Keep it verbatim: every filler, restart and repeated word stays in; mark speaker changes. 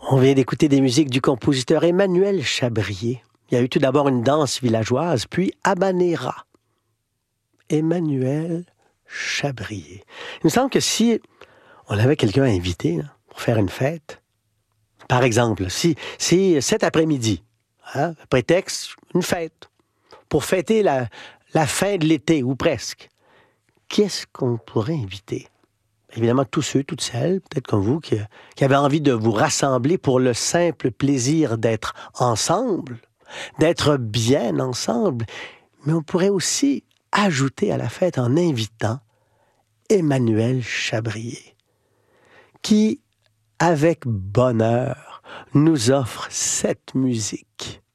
Speaker 1: On vient d'écouter des musiques du compositeur Emmanuel Chabrier. Il y a eu tout d'abord une danse villageoise, puis Habanera. Emmanuel Chabrier. Il me semble que si on avait quelqu'un à inviter là, pour faire une fête, par exemple, si c'est cet après-midi, hein, prétexte, une fête, pour fêter la, la fin de l'été, ou presque, qu'est-ce qu'on pourrait inviter? Évidemment, tous ceux, toutes celles, peut-être comme vous, qui, qui avaient envie de vous rassembler pour le simple plaisir d'être ensemble, d'être bien ensemble. Mais on pourrait aussi ajouter à la fête en invitant Emmanuel Chabrier, qui, avec bonheur, nous offre cette musique.